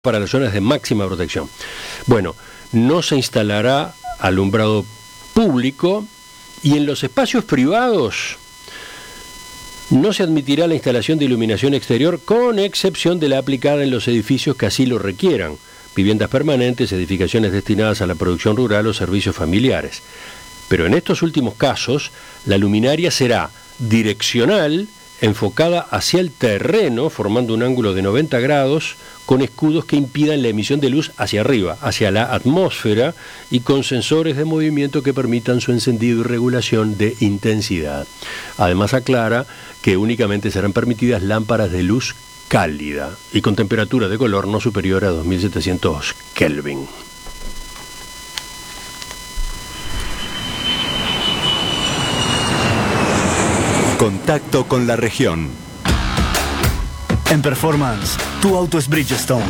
para las zonas de máxima protección. Bueno, no se instalará alumbrado público y en los espacios privados no se admitirá la instalación de iluminación exterior con excepción de la aplicada en los edificios que así lo requieran, viviendas permanentes, edificaciones destinadas a la producción rural o servicios familiares. Pero en estos últimos casos, la luminaria será direccional, enfocada hacia el terreno, formando un ángulo de 90 grados, con escudos que impidan la emisión de luz hacia arriba, hacia la atmósfera, y con sensores de movimiento que permitan su encendido y regulación de intensidad. Además aclara que únicamente serán permitidas lámparas de luz cálida y con temperatura de color no superior a 2700 Kelvin. Contacto con la región. En Performance, tu auto es Bridgestone.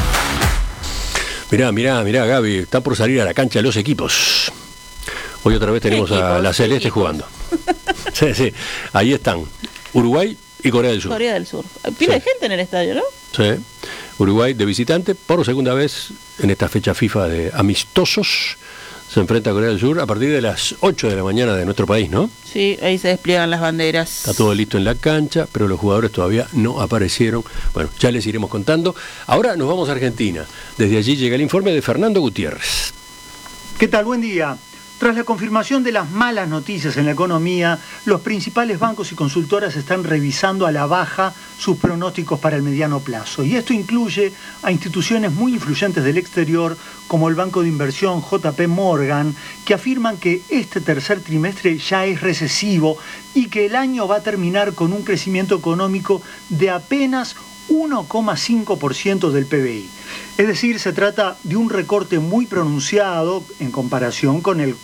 Mirá, Gaby, está por salir a la cancha los equipos. Hoy otra vez tenemos a la Celeste jugando. Sí, ahí están. Uruguay y Corea del Sur. Corea del Sur. Pila de gente en el estadio, ¿no? Sí. Uruguay de visitante, por segunda vez en esta fecha FIFA de amistosos. Se enfrenta a Corea del Sur a partir de las 8 de la mañana de nuestro país, ¿no? Sí, ahí se despliegan las banderas. Está todo listo en la cancha, pero los jugadores todavía no aparecieron. Bueno, ya les iremos contando. Ahora nos vamos a Argentina. Desde allí llega el informe de Fernando Gutiérrez. ¿Qué tal? Buen día. Tras la confirmación de las malas noticias en la economía, los principales bancos y consultoras están revisando a la baja sus pronósticos para el mediano plazo. Y esto incluye a instituciones muy influyentes del exterior, como el banco de inversión JP Morgan, que afirman que este tercer trimestre ya es recesivo y que el año va a terminar con un crecimiento económico de apenas 1,5% del PBI. Es decir, se trata de un recorte muy pronunciado en comparación con el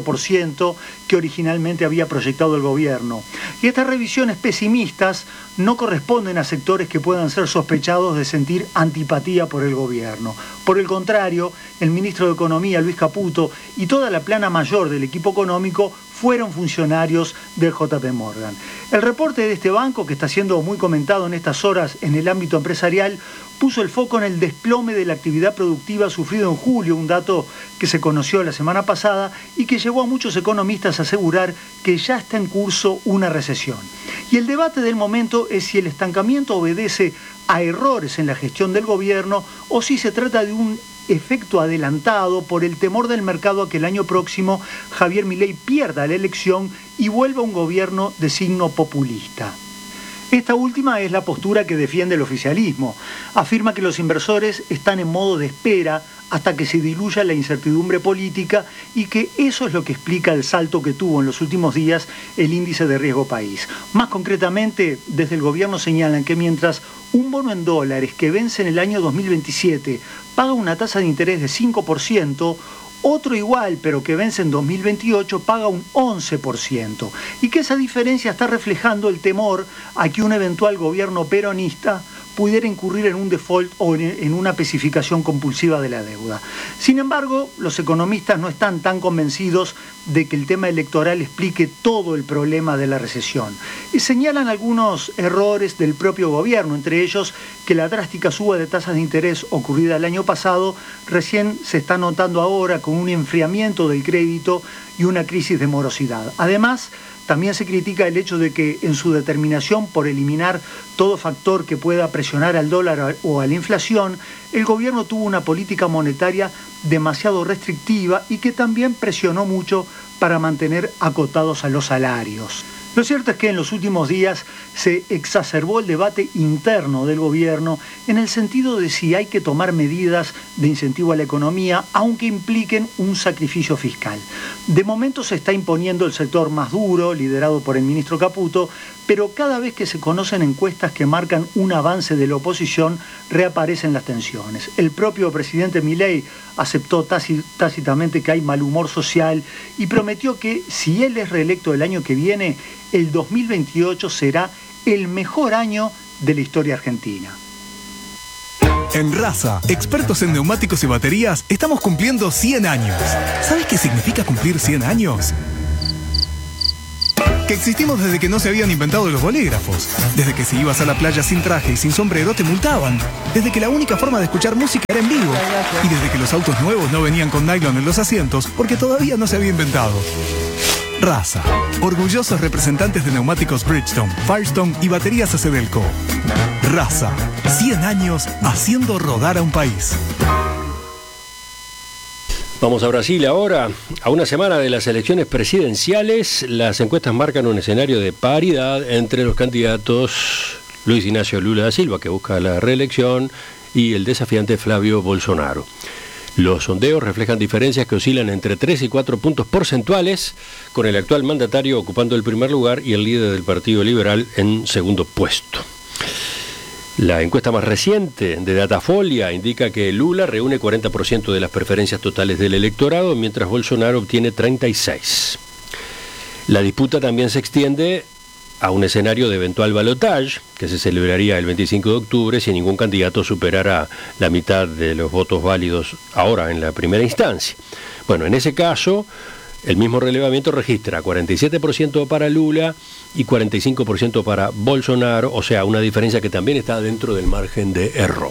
4% que originalmente había proyectado el gobierno. Y estas revisiones pesimistas no corresponden a sectores que puedan ser sospechados de sentir antipatía por el gobierno. Por el contrario, el ministro de Economía, Luis Caputo, y toda la plana mayor del equipo económico fueron funcionarios del JP Morgan. El reporte de este banco, que está siendo muy comentado en estas horas en el ámbito empresarial, puso el foco en el desplome de la actividad productiva sufrido en julio, un dato que se conoció la semana pasada y que llevó a muchos economistas a asegurar que ya está en curso una recesión. Y el debate del momento es si el estancamiento obedece a errores en la gestión del gobierno o si se trata de un efecto adelantado por el temor del mercado a que el año próximo Javier Milei pierda la elección y vuelva un gobierno de signo populista. Esta última es la postura que defiende el oficialismo. Afirma que los inversores están en modo de espera hasta que se diluya la incertidumbre política y que eso es lo que explica el salto que tuvo en los últimos días el índice de riesgo país. Más concretamente, desde el gobierno señalan que mientras un bono en dólares que vence en el año 2027 paga una tasa de interés de 5%, otro igual, pero que vence en 2028, paga un 11%. Y que esa diferencia está reflejando el temor a que un eventual gobierno peronista pudiera incurrir en un default o en una especificación compulsiva de la deuda. Sin embargo, los economistas no están tan convencidos de que el tema electoral explique todo el problema de la recesión. Y señalan algunos errores del propio gobierno, entre ellos que la drástica suba de tasas de interés ocurrida el año pasado recién se está notando ahora con un enfriamiento del crédito y una crisis de morosidad. Además, también se critica el hecho de que en su determinación por eliminar todo factor que pueda presionar al dólar o a la inflación, el gobierno tuvo una política monetaria demasiado restrictiva y que también presionó mucho para mantener acotados a los salarios. Lo cierto es que en los últimos días se exacerbó el debate interno del gobierno en el sentido de si hay que tomar medidas de incentivo a la economía, aunque impliquen un sacrificio fiscal. De momento se está imponiendo el sector más duro, liderado por el ministro Caputo, pero cada vez que se conocen encuestas que marcan un avance de la oposición, reaparecen las tensiones. El propio presidente Milei aceptó tácitamente que hay mal humor social y prometió que si él es reelecto el año que viene, el 2028 será el mejor año de la historia argentina. En Raza, expertos en neumáticos y baterías, estamos cumpliendo 100 años. ¿Sabes qué significa cumplir 100 años? Que existimos desde que no se habían inventado los bolígrafos. Desde que si ibas a la playa sin traje y sin sombrero te multaban. Desde que la única forma de escuchar música era en vivo. Y desde que los autos nuevos no venían con nylon en los asientos porque todavía no se había inventado. Raza. Orgullosos representantes de neumáticos Bridgestone, Firestone y baterías Acedelco. Raza. 100 años haciendo rodar a un país. Vamos a Brasil ahora. A una semana de las elecciones presidenciales, las encuestas marcan un escenario de paridad entre los candidatos Luis Ignacio Lula da Silva, que busca la reelección, y el desafiante Flavio Bolsonaro. Los sondeos reflejan diferencias que oscilan entre 3 y 4 puntos porcentuales, con el actual mandatario ocupando el primer lugar y el líder del Partido Liberal en segundo puesto. La encuesta más reciente de Datafolia indica que Lula reúne 40% de las preferencias totales del electorado, mientras Bolsonaro obtiene 36%. La disputa también se extiende a un escenario de eventual balotaje, que se celebraría el 25 de octubre si ningún candidato superara la mitad de los votos válidos ahora en la primera instancia. Bueno, en ese caso, el mismo relevamiento registra 47% para Lula y 45% para Bolsonaro, o sea, una diferencia que también está dentro del margen de error.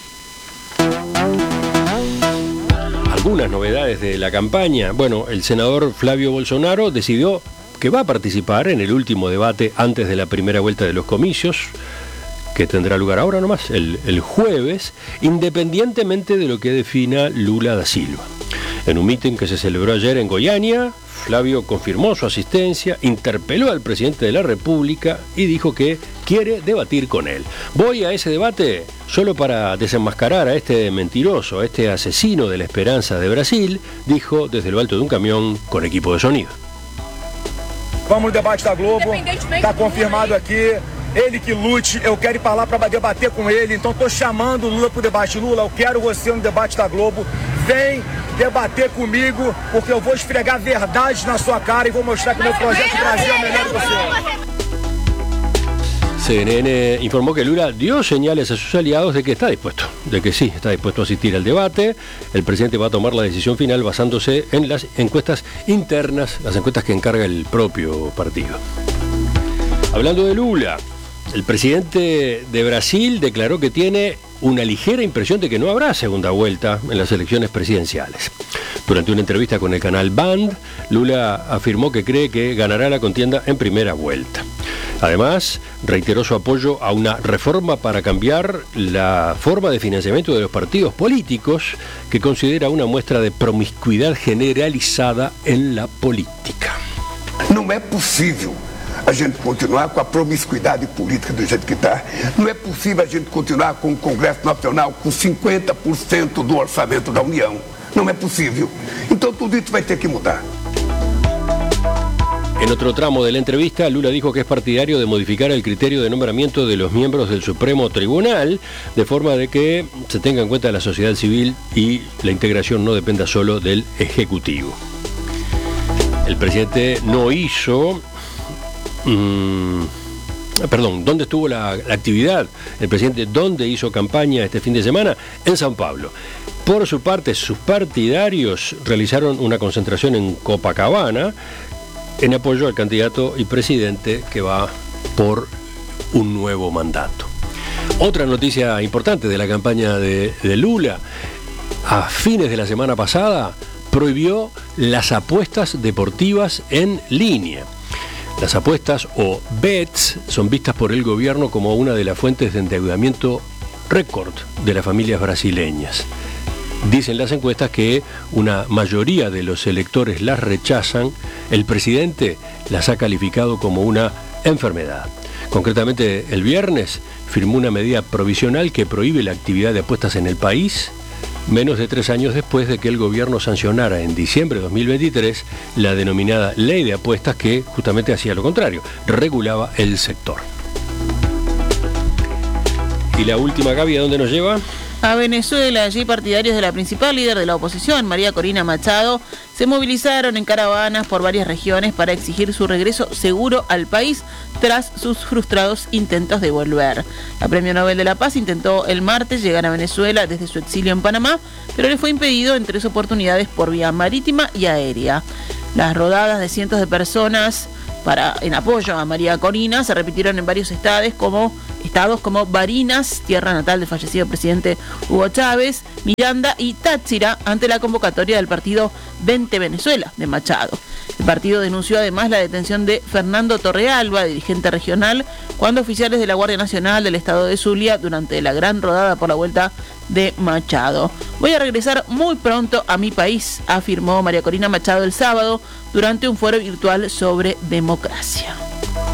Algunas novedades de la campaña. Bueno, el senador Flavio Bolsonaro decidió que va a participar en el último debate antes de la primera vuelta de los comicios, que tendrá lugar ahora nomás, el jueves, independientemente de lo que defina Lula da Silva. En un mitin que se celebró ayer en Goiânia, Flavio confirmó su asistencia, interpeló al presidente de la República y dijo que quiere debatir con él. Voy a ese debate solo para desenmascarar a este mentiroso, a este asesino de la esperanza de Brasil, dijo desde lo alto de un camión con equipo de sonido. Vamos no debate da Globo, está confirmado aqui, ele que lute, eu quero ir para lá para debater com ele, então estou chamando o Lula para o debate. Lula, eu quero você no debate da Globo, vem debater comigo, porque eu vou esfregar verdades na sua cara e vou mostrar que o meu projeto Brasil é melhor que você. CNN informó que Lula dio señales a sus aliados de que está dispuesto, de que sí, está dispuesto a asistir al debate. El presidente va a tomar la decisión final basándose en las encuestas internas, las encuestas que encarga el propio partido. Hablando de Lula, el presidente de Brasil declaró que tiene una ligera impresión de que no habrá segunda vuelta en las elecciones presidenciales. Durante una entrevista con el canal Band, Lula afirmó que cree que ganará la contienda en primera vuelta. Además, reiteró su apoyo a una reforma para cambiar la forma de financiamiento de los partidos políticos, que considera una muestra de promiscuidad generalizada en la política. Não é possível a gente continuar com a promiscuidade política do jeito que está. Não é possível a gente continuar com o Congresso Nacional com 50% do orçamento da União. Não é possível. Então tudo isso vai ter que mudar. En otro tramo de la entrevista, Lula dijo que es partidario de modificar el criterio de nombramiento de los miembros del Supremo Tribunal, de forma de que se tenga en cuenta la sociedad civil y la integración no dependa solo del Ejecutivo. El presidente no hizo... ¿dónde estuvo la actividad? El presidente, ¿dónde hizo campaña este fin de semana? En São Paulo. Por su parte, sus partidarios realizaron una concentración en Copacabana en apoyo al candidato y presidente que va por un nuevo mandato. Otra noticia importante de la campaña de Lula: a fines de la semana pasada prohibió las apuestas deportivas en línea. Las apuestas, o bets, son vistas por el gobierno como una de las fuentes de endeudamiento récord de las familias brasileñas. Dicen las encuestas que una mayoría de los electores las rechazan. El presidente las ha calificado como una enfermedad. Concretamente, el viernes firmó una medida provisional que prohíbe la actividad de apuestas en el país, menos de 3 años después de que el gobierno sancionara en diciembre de 2023 la denominada Ley de Apuestas, que justamente hacía lo contrario, regulaba el sector. Y la última, Gaby, ¿a dónde nos lleva? A Venezuela. Allí partidarios de la principal líder de la oposición, María Corina Machado, se movilizaron en caravanas por varias regiones para exigir su regreso seguro al país tras sus frustrados intentos de volver. La Premio Nobel de la Paz intentó el martes llegar a Venezuela desde su exilio en Panamá, pero le fue impedido en 3 oportunidades por vía marítima y aérea. Las rodadas de cientos de personas en apoyo a María Corina se repitieron en varios estados como Barinas, tierra natal del fallecido presidente Hugo Chávez, Miranda y Táchira, ante la convocatoria del partido Vente Venezuela de Machado. El partido denunció además la detención de Fernando Torrealba, dirigente regional, cuando oficiales de la Guardia Nacional del estado de Zulia durante la gran rodada por la vuelta de Machado. Voy a regresar muy pronto a mi país, afirmó María Corina Machado el sábado durante un foro virtual sobre democracia.